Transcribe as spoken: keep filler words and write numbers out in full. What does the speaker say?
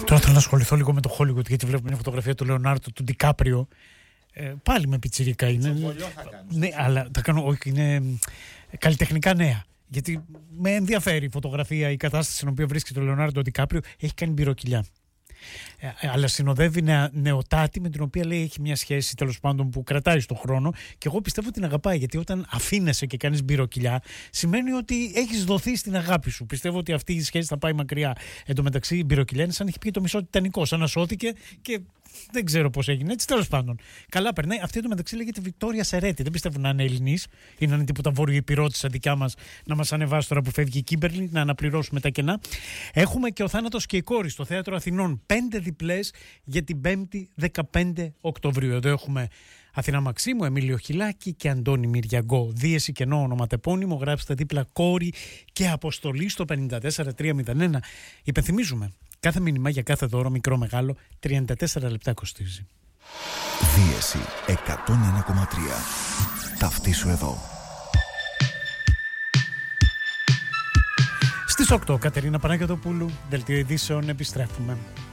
Τώρα θέλω να ασχοληθώ λίγο με το Hollywood, γιατί βλέπω μια φωτογραφία του Λεωνάρντο, του Ντικάπριο. Ε, πάλι με πιτσιρίκα είναι. Ναι, αλλά τα κάνω, όχι, είναι καλλιτεχνικά νέα. Γιατί με ενδιαφέρει η φωτογραφία, η κατάσταση στην οποία βρίσκεται ο Λεωνάρντο Ντικάπριο. Έχει κάνει μπυροκυλιά. Ε, αλλά συνοδεύει νεα, νεοτάτη με την οποία λέει έχει μια σχέση τέλος πάντων που κρατάει στον χρόνο, και εγώ πιστεύω ότι την αγαπάει, γιατί όταν αφήνεσαι και κάνεις μπυροκυλιά σημαίνει ότι έχεις δοθεί στην αγάπη σου. Πιστεύω ότι αυτή η σχέση θα πάει μακριά. Εν τω μεταξύ η μπυροκυλιά είναι σαν να έχει πει το μισό Τιτανικό, σαν να σώθηκε και δεν ξέρω πώς έγινε έτσι, τέλος πάντων. Καλά περνάει. Αυτή εν τω μεταξύ λέγεται Βικτόρια Σερέτη. Δεν πιστεύω να είναι Ελληνής ή να είναι τίποτα βόρειο-υπηρώτησα δικιά μας να μας ανεβάσει τώρα που φεύγει η Κίμπερλι, να αναπληρώσουμε τα κενά. Έχουμε και ο Θάνατος και η κόρη στο Θέατρο Αθηνών. Πέντε διπλές για την πέμπτη δεκαπέντε Οκτωβρίου. Εδώ έχουμε Αθηνά Μαξίμου, Εμίλιο Χιλάκη και Αντώνη Μυριαγκό. Δίεση κενό ονοματεπώνυμο, γράψτε δίπλα κόρη και αποστολή στο πέντε τέσσερα τρία μηδέν ένα. Υπενθυμίζουμε, κάθε μήνυμα για κάθε δώρο, μικρό μεγάλο, τριάντα τέσσερα λεπτά κοστίζει. Δίεση εκατόν ένα κόμμα τρία. Ταυτίσου εδώ. Στις οκτώ, Κατερίνα Παναγιωτοπούλου, Δελτίο Ειδήσεων, επιστρέφουμε.